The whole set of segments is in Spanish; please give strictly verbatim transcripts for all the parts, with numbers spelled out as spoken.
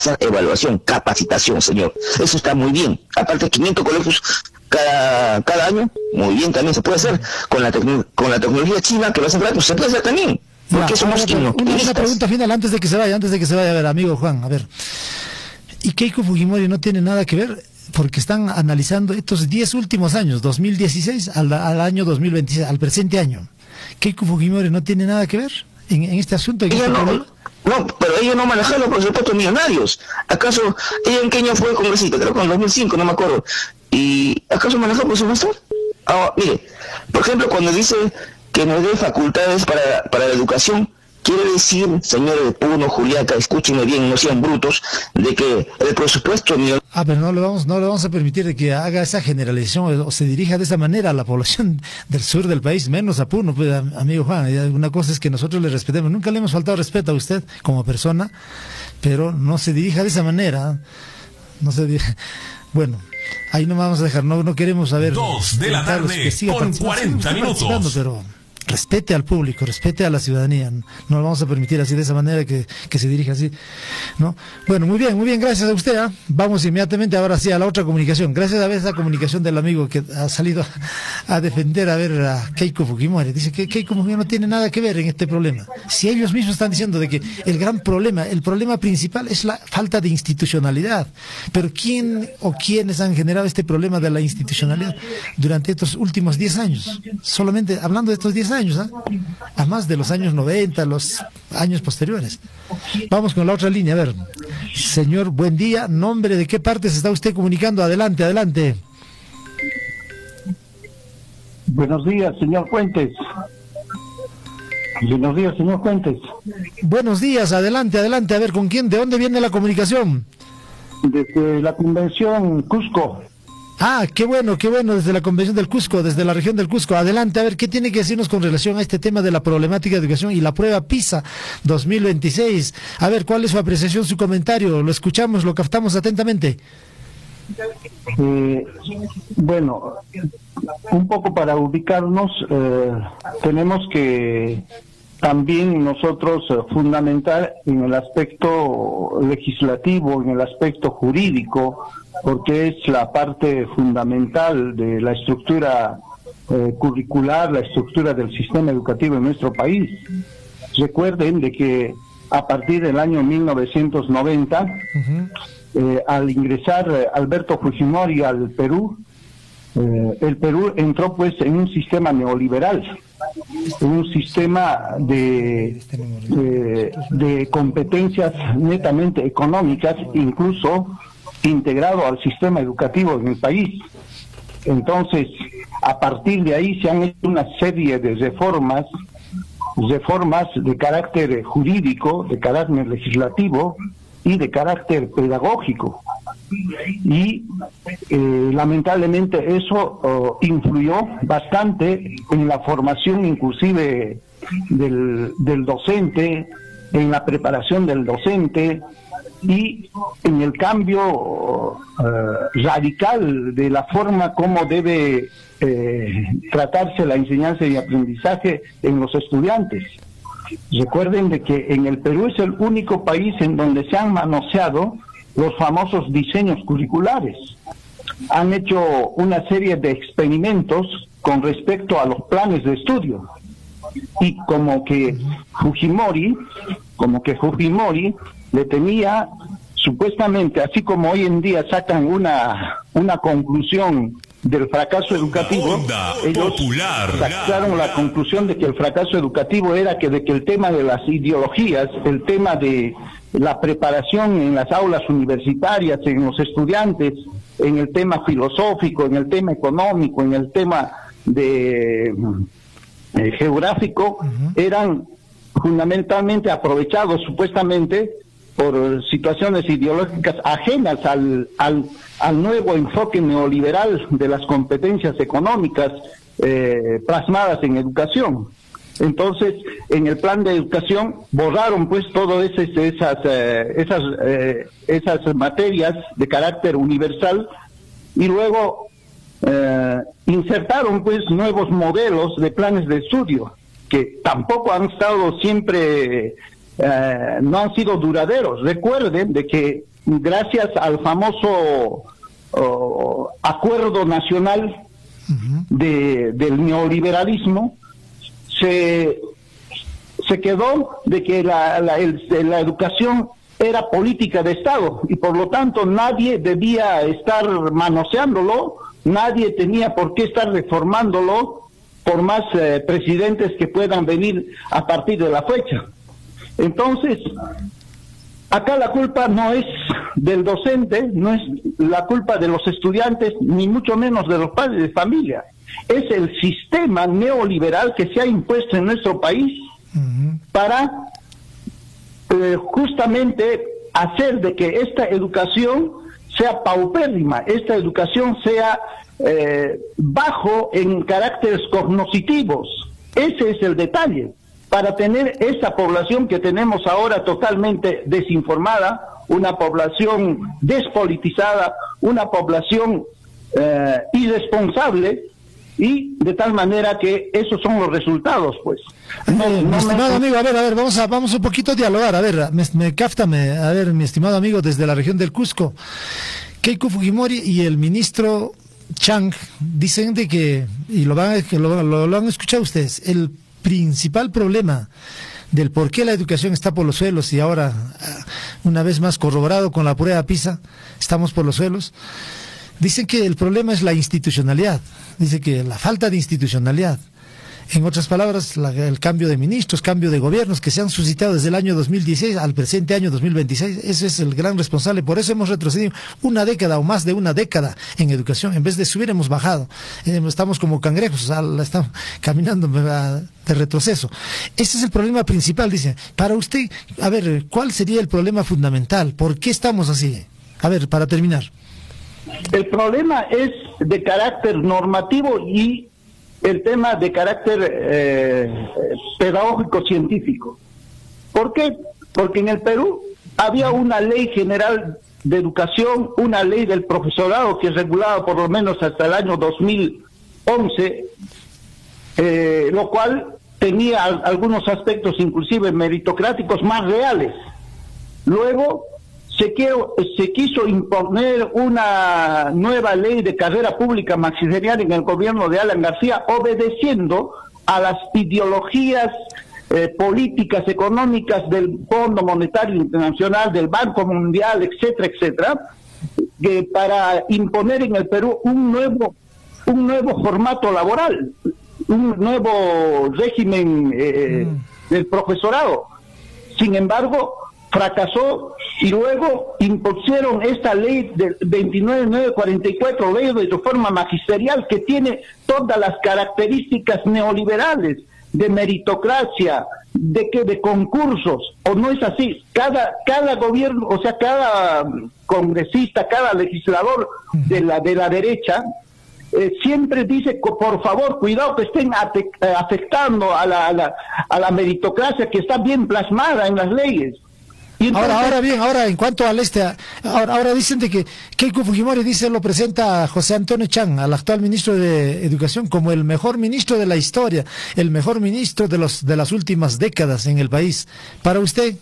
evaluación, capacitación, señor. Eso está muy bien. Aparte, quinientos colegios cada, cada año, muy bien, también se puede hacer. Con la, con la tecnología china que lo hacen gratis, se puede hacer también. Porque ya, somos ver, una, una pregunta final antes de que se vaya, antes de que se vaya, a ver, amigo Juan, a ver. ¿Y Keiko Fujimori no tiene nada que ver? Porque están analizando estos diez últimos años, dos mil dieciséis al, al año dos mil veintiséis, al presente año. ¿Keiko Fujimori no tiene nada que ver en, en este asunto? ¿En ella este no, problema? no, pero ella no manejaba los presupuestos millonarios. ¿Acaso ella en qué año fue congresista? Creo que en el dos mil cinco, no me acuerdo. ¿Y acaso manejó presupuesto? Ah, mire, por ejemplo, cuando dice que nos dé facultades para, para la educación, quiere decir, señores de Puno, Juliaca, escúchenme bien, no sean brutos, de que el presupuesto millonario... Ah, pero no le vamos, no le vamos a permitir de que haga esa generalización o se dirija de esa manera a la población del sur del país, menos a Puno, pues, amigo Juan. Una cosa es que nosotros le respetemos. Nunca le hemos faltado respeto a usted como persona, pero no se dirija de esa manera. No se dirija... Bueno, ahí no vamos a dejar, no, no queremos saber... Dos de la tarde con cuarenta minutos. Pero respete al público, respete a la ciudadanía. No lo vamos a permitir así, de esa manera, que, que se dirija así, ¿no? Bueno, muy bien, muy bien, gracias a usted, ¿eh? Vamos inmediatamente ahora sí a la otra comunicación. Gracias a ver esa comunicación del amigo que ha salido a, a defender a ver a Keiko Fujimori. Dice que Keiko Fujimori no tiene nada que ver en este problema. Si ellos mismos están diciendo de que el gran problema, el problema principal es la falta de institucionalidad. Pero ¿quién o quiénes han generado este problema de la institucionalidad durante estos últimos diez años? Solamente hablando de estos diez años, ¿eh? A más de los años noventa, los años posteriores. Vamos con la otra línea, a ver. Señor, buen día. ¿Nombre de qué parte se está usted comunicando? Adelante, adelante. Buenos días, señor Fuentes. Buenos días, señor Fuentes. Buenos días, adelante, adelante. A ver, ¿con quién? ¿De dónde viene la comunicación? Desde la Convención Cusco. Ah, qué bueno, qué bueno, desde la Convención del Cusco, desde la región del Cusco. Adelante, a ver, ¿qué tiene que decirnos con relación a este tema de la problemática de educación y la prueba PISA dos mil veintiséis? A ver, ¿cuál es su apreciación, su comentario? Lo escuchamos, lo captamos atentamente. Eh, bueno, un poco para ubicarnos, eh, tenemos que también nosotros eh, fundamentar en el aspecto legislativo, en el aspecto jurídico, porque es la parte fundamental de la estructura eh, curricular, la estructura del sistema educativo en nuestro país. Recuerden de que a partir del año mil novecientos noventa, uh-huh. eh, al ingresar eh, Alberto Fujimori al Perú, eh, el Perú entró pues en un sistema neoliberal, en un sistema de, de, de competencias netamente económicas, incluso integrado al sistema educativo en el país. Entonces, a partir de ahí se han hecho una serie de reformas, reformas de carácter jurídico, de carácter legislativo y de carácter pedagógico. Y eh, lamentablemente eso oh, influyó bastante en la formación inclusive del, del docente, en la preparación del docente, y en el cambio uh, radical de la forma como debe eh, tratarse la enseñanza y aprendizaje en los estudiantes. Recuerden de que en el Perú es el único país en donde se han manoseado los famosos diseños curriculares. Han hecho una serie de experimentos con respecto a los planes de estudio, y como que Fujimori, como que Fujimori le tenía supuestamente, así como hoy en día sacan una una conclusión del fracaso educativo, Onda ellos popular. sacaron la conclusión de que el fracaso educativo era que de que el tema de las ideologías, el tema de la preparación en las aulas universitarias, en los estudiantes, en el tema filosófico, en el tema económico, en el tema de eh, geográfico, uh-huh. eran fundamentalmente aprovechados supuestamente por situaciones ideológicas ajenas al, al, al nuevo enfoque neoliberal de las competencias económicas eh, plasmadas en educación. Entonces, en el plan de educación borraron pues todas esas esas eh, esas, eh, esas materias de carácter universal, y luego eh, insertaron pues nuevos modelos de planes de estudio que tampoco han estado siempre, eh, no han sido duraderos. Recuerden de que gracias al famoso uh, acuerdo nacional uh-huh. de, del neoliberalismo, se, se quedó de que la, la, el, la educación era política de Estado y por lo tanto nadie debía estar manoseándolo, nadie tenía por qué estar reformándolo por más eh, presidentes que puedan venir a partir de la fecha. Entonces, acá la culpa no es del docente, no es la culpa de los estudiantes, ni mucho menos de los padres de familia. Es el sistema neoliberal que se ha impuesto en nuestro país uh-huh. para eh, justamente hacer de que esta educación sea paupérrima, esta educación sea eh, bajo en caracteres cognitivos. Ese es el detalle. Para tener esa población que tenemos ahora totalmente desinformada, una población despolitizada, una población eh, irresponsable, y de tal manera que esos son los resultados, pues. No, eh, no mi estimado me... amigo, a ver, a ver, vamos a, vamos un poquito a dialogar, a ver, me, me cáftame, a ver, mi estimado amigo desde la región del Cusco, Keiko Fujimori y el ministro Chang dicen de que, y lo van, que lo, lo, lo han escuchado ustedes, el principal problema del por qué la educación está por los suelos y ahora, una vez más corroborado con la prueba PISA, estamos por los suelos, dicen que el problema es la institucionalidad, dice que la falta de institucionalidad. En otras palabras, la, el cambio de ministros, cambio de gobiernos que se han suscitado desde el año dos mil dieciséis al presente año dos mil veintiséis, ese es el gran responsable. Por eso hemos retrocedido una década o más de una década en educación. En vez de subir, hemos bajado. Eh, estamos como cangrejos, o sea, la estamos caminando de retroceso. Ese es el problema principal, dice. Para usted, a ver, ¿cuál sería el problema fundamental? ¿Por qué estamos así? A ver, para terminar. El problema es de carácter normativo y el tema de carácter eh, pedagógico-científico. ¿Por qué? Porque en el Perú había una ley general de educación, una ley del profesorado que regulaba por lo menos hasta el año dos mil once, eh, lo cual tenía al, algunos aspectos inclusive meritocráticos más reales. Luego se, quiero, se quiso imponer una nueva ley de carrera pública magisterial en el gobierno de Alan García, obedeciendo a las ideologías eh, políticas, económicas del Fondo Monetario Internacional, del Banco Mundial, etcétera, etcétera, que para imponer en el Perú un nuevo, un nuevo formato laboral, un nuevo régimen eh, mm. del profesorado. Sin embargo, fracasó y luego impusieron esta ley del veintinueve mil novecientos cuarenta y cuatro, ley de reforma magisterial, que tiene todas las características neoliberales de meritocracia, de que de concursos, o no es así. Cada cada gobierno, o sea, cada congresista, cada legislador de la de la derecha eh, siempre dice, por favor, cuidado que estén afectando a la, a la a la meritocracia que está bien plasmada en las leyes. Entonces, ahora, ahora bien, ahora en cuanto al este, ahora, ahora dicen de que Keiko Fujimori dice, lo presenta a José Antonio Chang, al actual ministro de Educación, como el mejor ministro de la historia, el mejor ministro de los de las últimas décadas en el país. ¿Para usted?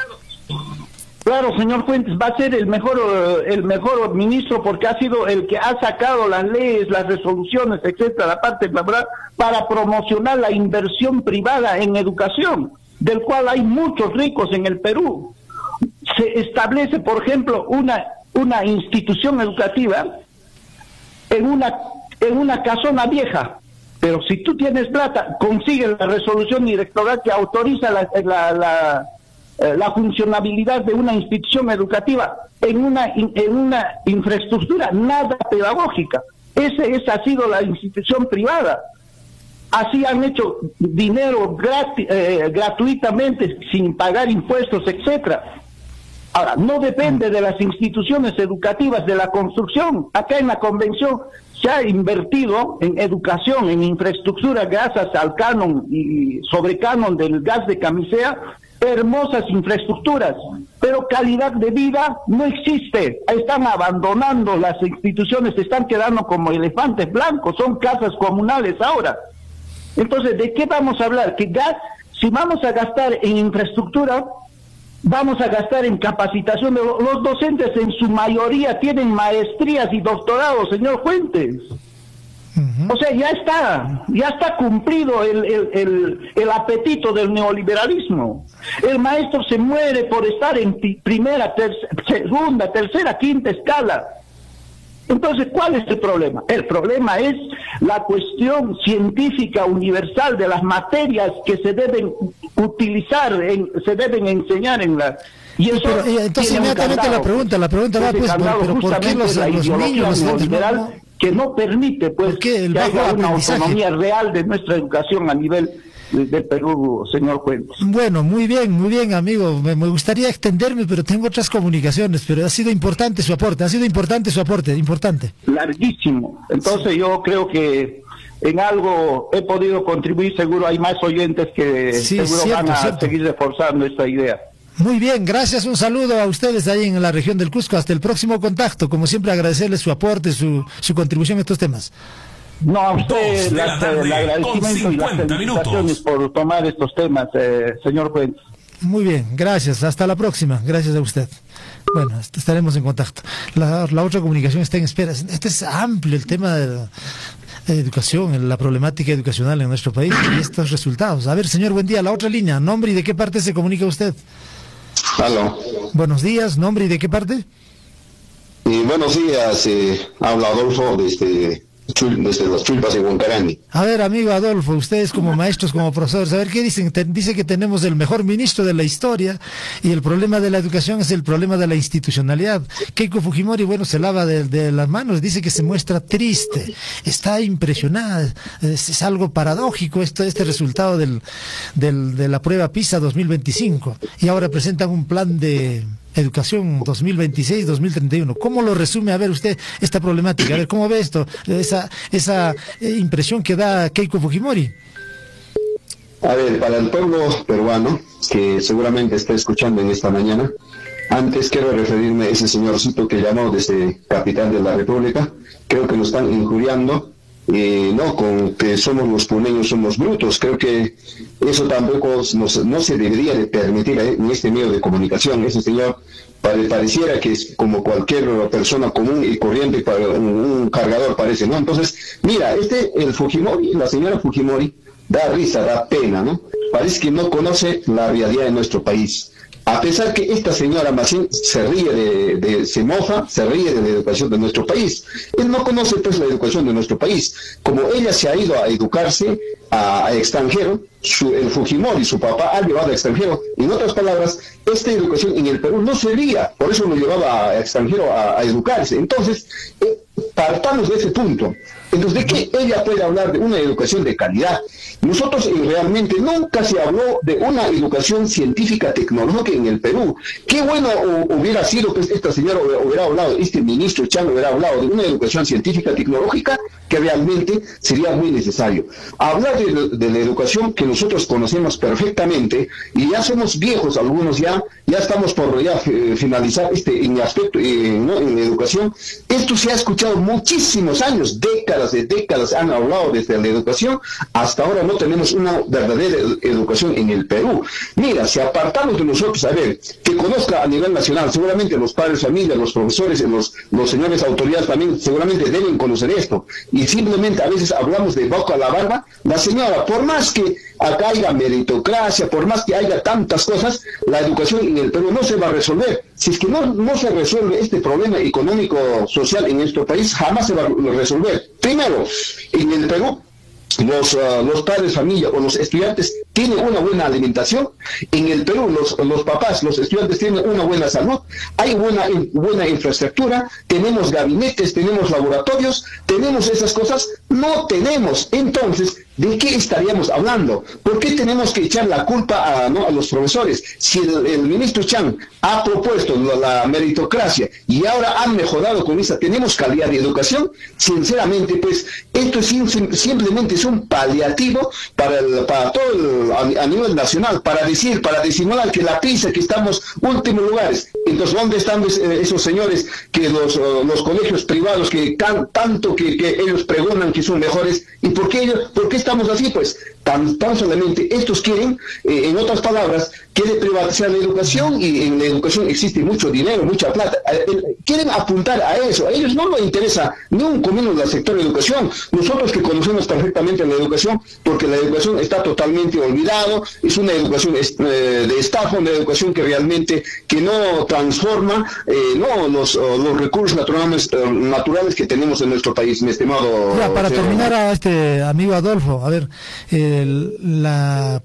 Claro, señor Fuentes, va a ser el mejor el mejor ministro porque ha sido el que ha sacado las leyes, las resoluciones, etcétera, la parte para promocionar la inversión privada en educación, del cual hay muchos ricos en el Perú. Se establece, por ejemplo, una una institución educativa en una en una casona vieja, pero si tú tienes plata, consigues la resolución directoral que autoriza la la, la, la funcionabilidad de una institución educativa en una en una infraestructura nada pedagógica. Ese esa ha sido la institución privada. Así han hecho dinero grati, eh, gratuitamente, sin pagar impuestos, etcétera. Ahora, no depende de las instituciones educativas de la construcción. Acá en la convención se ha invertido en educación, en infraestructura, gracias al canon y sobrecanon del gas de Camisea, hermosas infraestructuras, pero calidad de vida no existe. Están abandonando las instituciones, se están quedando como elefantes blancos, son casas comunales ahora. Entonces, ¿de qué vamos a hablar? Que gas, si vamos a gastar en infraestructura, vamos a gastar en capacitación de los, los docentes, en su mayoría tienen maestrías y doctorados, señor Fuentes. Uh-huh. O sea, ya está, ya está cumplido el, el, el, el apetito del neoliberalismo. El maestro se muere por estar en primera, ter segunda, tercera, quinta escala. Entonces, ¿cuál es el problema? El problema es la cuestión científica universal de las materias que se deben utilizar, en, se deben enseñar en la... Y eso pero, eh, entonces inmediatamente la pregunta, la pregunta va pues, pero, pero ¿por qué los, la los niños neoliberal no, que no permite pues que haya una autonomía real de nuestra educación a nivel de Perú, señor Fuentes? Bueno, muy bien, muy bien, amigo. Me, me gustaría extenderme, pero tengo otras comunicaciones, pero ha sido importante su aporte, ha sido importante su aporte, importante. Larguísimo. Entonces sí. Yo creo que en algo he podido contribuir, seguro hay más oyentes que sí, seguro cierto, van a cierto. seguir reforzando esta idea. Muy bien, gracias, un saludo a ustedes ahí en la región del Cusco, hasta el próximo contacto, como siempre agradecerles su aporte, su, su contribución a estos temas. No, a usted el agradecimiento y las felicitaciones por tomar estos temas, eh, señor Fuentes. Muy bien, gracias, hasta la próxima, gracias a usted. Bueno, estaremos en contacto. La, la otra comunicación está en espera. Este es amplio el tema de la educación, la problemática educacional en nuestro país y estos resultados. A ver, señor, buen día, la otra línea, nombre y de qué parte se comunica usted. Aló. Buenos días, nombre y de qué parte. Y buenos días, eh, habla Adolfo desde, desde las Chulpas de Huancarani. A ver, amigo Adolfo, ustedes como maestros, como profesores, a ver qué dicen. Te, dice que tenemos el mejor ministro de la historia y el problema de la educación es el problema de la institucionalidad. Keiko Fujimori, bueno, se lava de, de las manos, dice que se muestra triste, está impresionada, es, es algo paradójico esto, este resultado del, del, de la prueba PISA dos mil veinticinco y ahora presentan un plan de educación dos mil veintiséis dos mil treinta y uno. ¿Cómo lo resume, a ver, usted esta problemática? A ver, ¿cómo ve esto? Esa, esa impresión que da Keiko Fujimori. A ver, para el pueblo peruano, que seguramente está escuchando en esta mañana, antes quiero referirme a ese señorcito que llamó desde Capital de la República. Creo que nos están injuriando, y no con que somos los puneños, somos brutos. Creo que eso tampoco nos, no se debería de permitir en este medio de comunicación. Ese señor pareciera que es como cualquier persona común y corriente, para un, un cargador parece, ¿no? Entonces, mira, este, el Fujimori, la señora Fujimori, da risa, da pena, ¿no? Parece que no conoce la realidad de nuestro país. A pesar que esta señora Macín se ríe de, de, se moja, se ríe de la educación de nuestro país. Él no conoce pues la educación de nuestro país. Como ella se ha ido a educarse a, a extranjero, su, el Fujimori, su papá, ha llevado a extranjero. En otras palabras, esta educación en el Perú no servía, por eso lo llevaba a extranjero a, a educarse. Entonces, eh, partamos de ese punto. Entonces, ¿de qué ella puede hablar de una educación de calidad? Nosotros eh, realmente nunca se habló de una educación científica tecnológica en el Perú. Qué bueno o, hubiera sido que esta señora hubiera hablado, este ministro Chang hubiera hablado de una educación científica tecnológica, que realmente sería muy necesario. Hablar de, de la educación que nosotros conocemos perfectamente, y ya somos viejos algunos, ya ya estamos por ya eh, finalizar este en aspecto eh, ¿no? en la educación. Esto se ha escuchado muchísimos años, décadas de décadas han hablado desde la educación. Hasta ahora no tenemos una verdadera educación en el Perú. Mira, si apartamos de nosotros, a ver, que conozca a nivel nacional, seguramente los padres de familia, los profesores, los, los señores autoridades también seguramente deben conocer esto. Y simplemente a veces hablamos de boca a la barba. La señora, por más que acá haya meritocracia, por más que haya tantas cosas, la educación en el Perú no se va a resolver. Si es que no, no se resuelve este problema económico, social en nuestro país, jamás se va a resolver. Primero, en el Perú, los, uh, los padres de familia o los estudiantes tienen una buena alimentación. En el Perú los, los papás, los estudiantes tienen una buena salud, hay buena, buena infraestructura, tenemos gabinetes, tenemos laboratorios, tenemos esas cosas. No tenemos. Entonces, ¿de qué estaríamos hablando? ¿Por qué tenemos que echar la culpa a, ¿no? a los profesores? Si el, el ministro Chang ha propuesto la, la meritocracia y ahora han mejorado con esa, tenemos calidad de educación, sinceramente, pues, esto es sim, simplemente es un paliativo para, el, para todo el a, a nivel nacional, para decir, para disimular que la PISA, que estamos últimos lugares. Entonces, ¿dónde están esos señores que los, los colegios privados, que can, tanto que, que ellos pregonan que son mejores? ¿Y por qué, ellos, por qué estamos así? Pues tan, tan solamente estos quieren, eh, en otras palabras, quieren privatizar la educación, y en la educación existe mucho dinero, mucha plata. Eh, quieren apuntar a eso. A ellos no les interesa ni un comino del sector de educación. Nosotros que conocemos perfectamente la educación, porque la educación está totalmente olvidado, es una educación eh, de estafa, una educación que realmente que no transforma eh, no los, los recursos naturales, naturales que tenemos en nuestro país, mi estimado. Ya, para terminar, a este amigo Adolfo, a ver, el, la...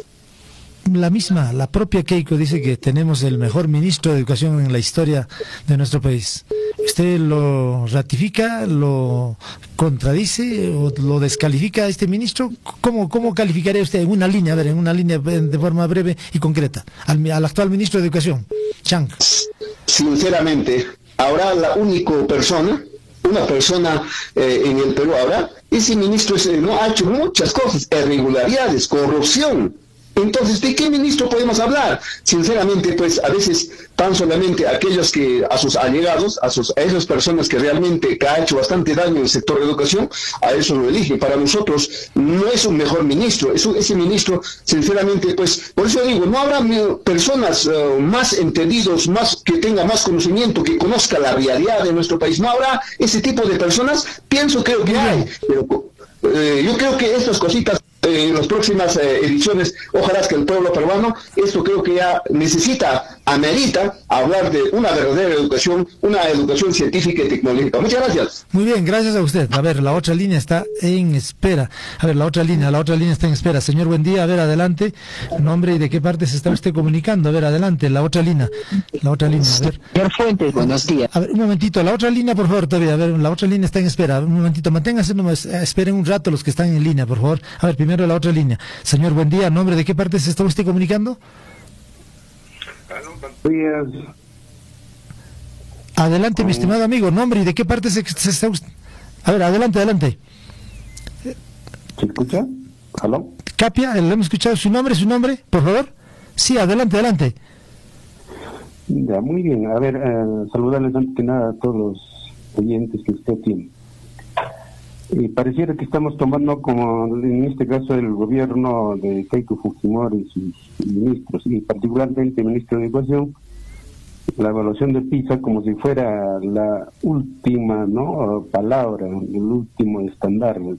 la misma, la propia Keiko dice que tenemos el mejor ministro de Educación en la historia de nuestro país. ¿Usted lo ratifica, lo contradice o lo descalifica a este ministro? ¿Cómo, cómo calificaría usted en una línea, a ver, en una línea de forma breve y concreta, al, al actual ministro de Educación, Chang? Sinceramente, ahora la única persona, una persona eh, en el Perú ahora, ese ministro ese, no ha hecho muchas cosas, irregularidades, corrupción. Entonces, ¿de qué ministro podemos hablar? Sinceramente, pues a veces tan solamente aquellos que a sus allegados, a, sus, a esas personas que realmente que ha hecho bastante daño en el sector de educación, a eso lo eligen. Para nosotros no es un mejor ministro, es un, ese ministro, sinceramente, pues por eso digo, no habrá personas uh, más entendidos, más que tenga más conocimiento, que conozca la realidad de nuestro país. No habrá ese tipo de personas, pienso, creo que hay, pero eh, yo creo que estas cositas en las próximas eh, ediciones, ojalá que el pueblo peruano, esto creo que ya necesita, amerita hablar de una verdadera educación, una educación científica y tecnológica. Muchas gracias. Muy bien, gracias a usted. A ver, la otra línea está en espera. A ver, la otra línea, la otra línea está en espera. Señor, buen día. A ver, adelante. Nombre y de qué parte se está usted comunicando. A ver, adelante, la otra línea. La otra línea, a ver. Señor Fuentes, buenos días. A ver, un momentito, la otra línea, por favor, todavía. A ver, la otra línea está en espera. Un momentito, manténganse, nomás, esperen un rato los que están en línea, por favor. A ver, primero la otra línea. Señor, buen día. ¿Nombre de qué parte se está usted comunicando? Buenos días. Adelante, mi estimado amigo. ¿Nombre y de qué parte se, se está usted? A ver, adelante, adelante. ¿Se escucha? ¿Aló? Capia, le hemos escuchado su nombre, su nombre, por favor. Sí, adelante, adelante. Ya, muy bien. A ver, eh, saludarles antes que nada a todos los oyentes que usted tiene. Y pareciera que estamos tomando, como en este caso, el gobierno de Keiko Fujimori y sus ministros, y particularmente el ministro de Educación, la evaluación de PISA como si fuera la última, ¿no?, palabra, el último estándar en,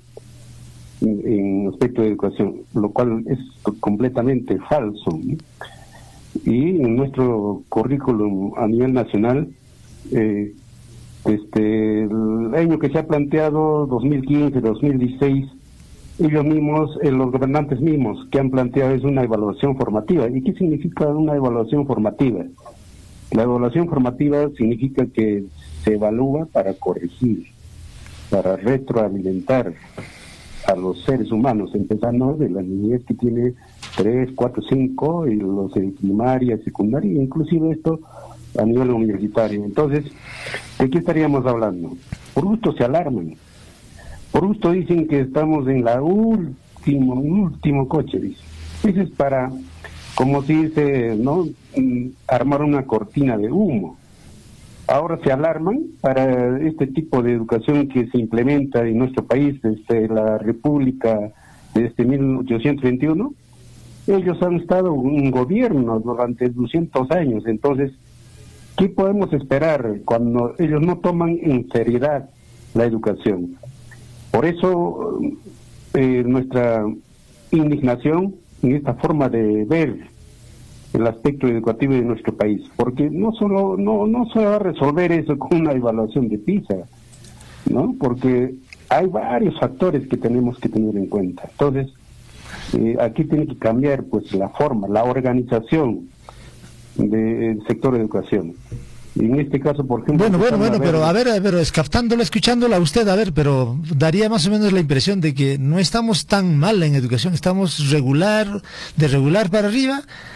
en aspecto de educación, lo cual es completamente falso, ¿no? Y en nuestro currículum a nivel nacional, eh, Este, el año que se ha planteado, dos mil quince, dos mil dieciséis, ellos mismos, eh, los gobernantes mismos que han planteado es una evaluación formativa. ¿Y qué significa una evaluación formativa? La evaluación formativa significa que se evalúa para corregir, para retroalimentar a los seres humanos, empezando de la niñez que tiene tres, cuatro, cinco, y los de primaria, secundaria, inclusive esto a nivel universitario. Entonces, ¿de qué estaríamos hablando? Por gusto se alarman, por gusto dicen que estamos en la último, último coche, dice. Eso es para, como se dice, ¿no?, armar una cortina de humo. Ahora se alarman para este tipo de educación que se implementa en nuestro país desde la República, desde mil ochocientos veintiuno. Ellos han estado en gobierno durante doscientos años, entonces, ¿qué podemos esperar cuando ellos no toman en seriedad la educación? Por eso eh, nuestra indignación en esta forma de ver el aspecto educativo de nuestro país, porque no solo no no se va a resolver eso con una evaluación de PISA, ¿no? Porque hay varios factores que tenemos que tener en cuenta. Entonces, eh, aquí tiene que cambiar pues la forma, la organización del sector de educación. En este caso, por ejemplo... Bueno, bueno, bueno, a pero a ver, pero escaptándola, escuchándola a usted, a ver, pero daría más o menos la impresión de que no estamos tan mal en educación, estamos regular, de regular para arriba,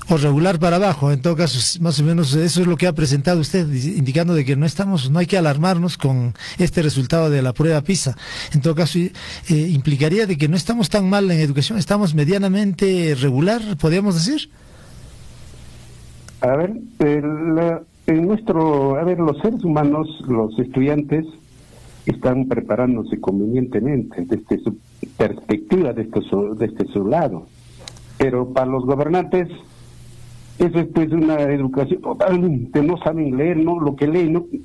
O regular para abajo, en todo caso, más o menos eso es lo que ha presentado usted, indicando de que no estamos, no hay que alarmarnos con este resultado de la prueba PISA. En todo caso, eh, implicaría de que no estamos tan mal en educación, estamos medianamente regular, podríamos decir. A ver, el, en nuestro, a ver, los seres humanos, los estudiantes, están preparándose convenientemente desde su perspectiva, desde su, desde su lado. Pero para los gobernantes, eso es pues una educación totalmente, no saben leer, no, lo que leen, no,